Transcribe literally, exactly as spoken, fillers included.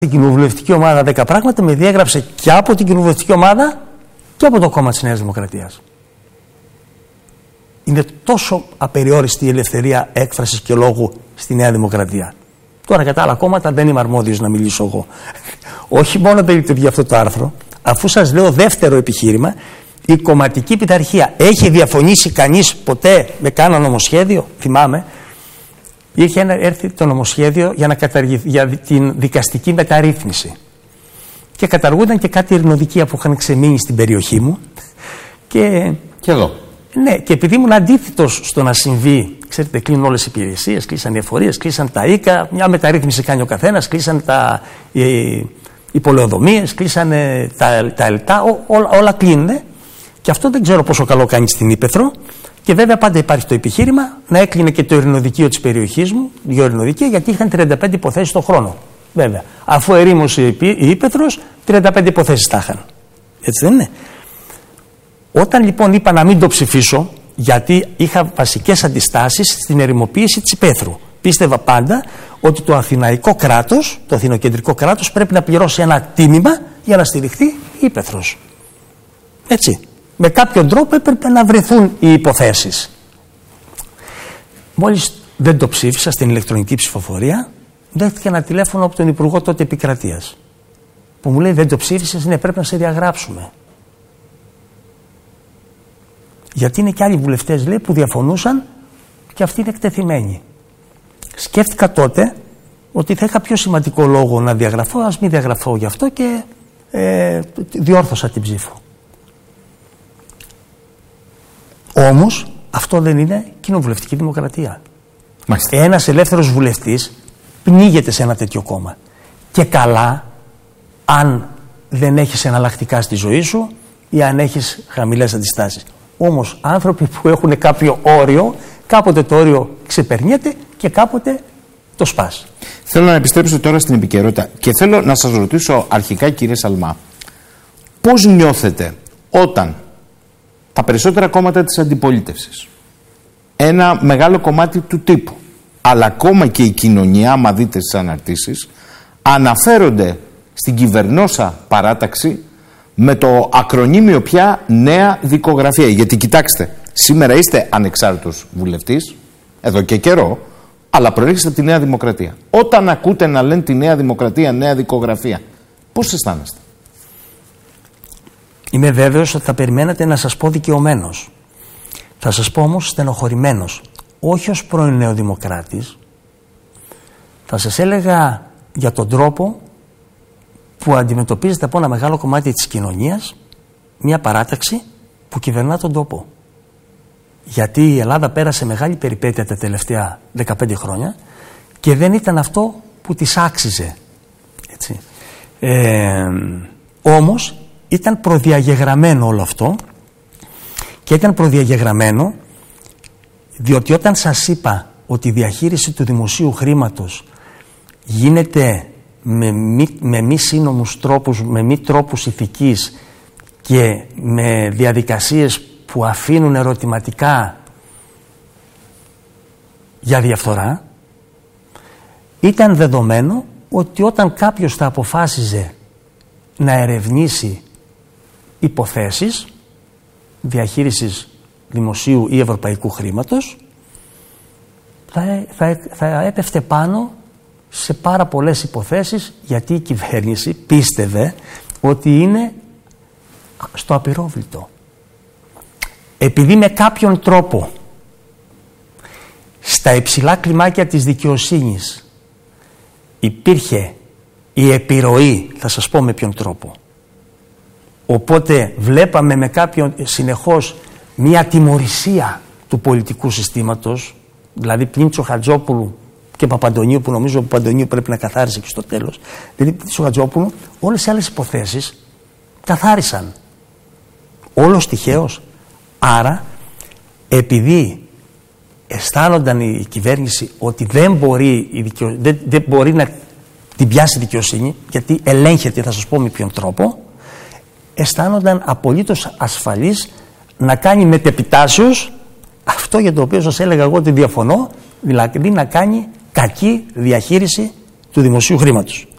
Την κοινοβουλευτική ομάδα δέκα πράγματα με διέγραψε και από την κοινοβουλευτική ομάδα και από το κόμμα της Νέας Δημοκρατίας. Είναι τόσο απεριόριστη η ελευθερία έκφρασης και λόγου στη Νέα Δημοκρατία. Τώρα για τα άλλα κόμματα δεν είμαι αρμόδιος να μιλήσω εγώ. Όχι μόνο δεν λειτουργεί αυτό το άρθρο, αφού σας λέω δεύτερο επιχείρημα, η κομματική πειθαρχία. Έχει διαφωνήσει κανείς ποτέ με κάνα νομοσχέδιο? Θυμάμαι, είχε έρθει το νομοσχέδιο για, να καταργη... για την δικαστική μεταρρύθμιση. Και καταργούνταν και κάτι ειρηνοδικεία που είχαν ξεμείνει στην περιοχή μου. Και, και εδώ. Ναι, και επειδή ήμουν αντίθετος στο να συμβεί, ξέρετε, κλείνουν όλες οι υπηρεσίες, κλείσαν οι εφορίες, κλείσαν τα οίκα, μια μεταρρύθμιση κάνει ο καθένας, κλείσαν τα, οι, οι πολεοδομίες, κλείσαν τα, τα ελτά, ό, όλα, όλα κλείνουν. Και αυτό δεν ξέρω πόσο καλό κάνει στην Ύπαιθρο. Και βέβαια πάντα υπάρχει το επιχείρημα να έκλεινε και το ειρηνοδικείο της περιοχής μου, δύο ειρηνοδικεία, γιατί είχαν τριάντα πέντε υποθέσεις το χρόνο. Βέβαια. Αφού ερήμωσε η Ύπαιθρος, τριάντα πέντε υποθέσεις τα είχαν. Έτσι δεν είναι? Όταν λοιπόν είπα να μην το ψηφίσω, γιατί είχα βασικές αντιστάσεις στην ερημοποίηση της Υπέθρου. Πίστευα πάντα ότι το αθηναϊκό κράτος, το αθηνοκεντρικό κράτος, πρέπει να πληρώσει ένα τίμημα για να στηριχθεί η Ύπαιθρος. Έτσι. Με κάποιον τρόπο έπρεπε να βρεθούν οι υποθέσεις. Μόλις δεν το ψήφισα στην ηλεκτρονική ψηφοφορία, δέχτηκε ένα τηλέφωνο από τον Υπουργό τότε Επικρατείας, που μου λέει: δεν το ψήφισες, ναι, πρέπει να σε διαγράψουμε. Γιατί είναι και άλλοι βουλευτές, λέει, που διαφωνούσαν και αυτοί είναι εκτεθειμένοι. Σκέφτηκα τότε ότι θα είχα πιο σημαντικό λόγο να διαγραφώ, ας μην διαγραφώ γι' αυτό, και ε, διόρθωσα την ψήφο. Όμως αυτό δεν είναι κοινοβουλευτική δημοκρατία. Μάλιστα. Ένας ελεύθερος βουλευτής πνίγεται σε ένα τέτοιο κόμμα. Και καλά, αν δεν έχεις εναλλακτικά στη ζωή σου ή αν έχεις χαμηλές αντιστάσεις. Όμως άνθρωποι που έχουν κάποιο όριο, κάποτε το όριο ξεπερνιέται και κάποτε το σπάς. Θέλω να επιστρέψω τώρα στην επικαιρότητα και θέλω να σας ρωτήσω αρχικά, κύριε Σαλμά, πώς νιώθετε όταν τα περισσότερα κόμματα της αντιπολίτευσης, ένα μεγάλο κομμάτι του τύπου, αλλά ακόμα και η κοινωνία, άμα δείτε τις αναρτήσεις, αναφέρονται στην κυβερνόσα παράταξη με το ακρονίμιο πια Νέα Δικογραφία? Γιατί κοιτάξτε, σήμερα είστε ανεξάρτητος βουλευτής, εδώ και καιρό, αλλά προέρχεστε από τη Νέα Δημοκρατία. Όταν ακούτε να λένε τη Νέα Δημοκρατία, Νέα Δικογραφία, πώς αισθάνεστε? Είμαι βέβαιος ότι θα περιμένατε να σας πω δικαιωμένος. Θα σας πω όμως στενοχωρημένος. Όχι ως πρώην νεοδημοκράτης. Θα σας έλεγα για τον τρόπο που αντιμετωπίζεται από ένα μεγάλο κομμάτι της κοινωνίας μια παράταξη που κυβερνά τον τόπο. Γιατί η Ελλάδα πέρασε μεγάλη περιπέτεια τα τελευταία δεκαπέντε χρόνια και δεν ήταν αυτό που της άξιζε. Έτσι. Ε, όμως ήταν προδιαγεγραμμένο όλο αυτό, και ήταν προδιαγεγραμμένο διότι όταν σας είπα ότι η διαχείριση του δημοσίου χρήματος γίνεται με μη, με μη σύνομους τρόπους, με μη τρόπους ηθικής και με διαδικασίες που αφήνουν ερωτηματικά για διαφθορά, ήταν δεδομένο ότι όταν κάποιος θα αποφάσιζε να ερευνήσει υποθέσεις διαχείρισης δημοσίου ή ευρωπαϊκού χρήματος, θα, θα, θα έπεφτε πάνω σε πάρα πολλές υποθέσεις, γιατί η κυβέρνηση πίστευε ότι είναι στο απειρόβλητο. Επειδή με κάποιον τρόπο στα υψηλά κλιμάκια της δικαιοσύνης υπήρχε η επιρροή, θα σας πω με ποιον τρόπο. Οπότε βλέπαμε με κάποιον συνεχώς μια τιμωρησία του πολιτικού συστήματος, δηλαδή πλην Τσοχατζόπουλου και Παπαντονίου, που νομίζω ότι ο Παπαντονίου πρέπει να καθάρισε και στο τέλος. Δηλαδή πλην Τσοχατζόπουλου όλες οι άλλες υποθέσεις καθάρισαν. Όλος τυχαίως. Άρα, επειδή αισθάνονταν η κυβέρνηση ότι δεν μπορεί, η δικαιο... δεν, δεν μπορεί να την πιάσει η δικαιοσύνη, γιατί ελέγχεται, θα σας πω με ποιον τρόπο, αισθάνονταν απολύτως ασφαλής να κάνει μετεπιτάσεως αυτό για το οποίο σας έλεγα εγώ ότι διαφωνώ, δηλαδή να κάνει κακή διαχείριση του δημοσίου χρήματος.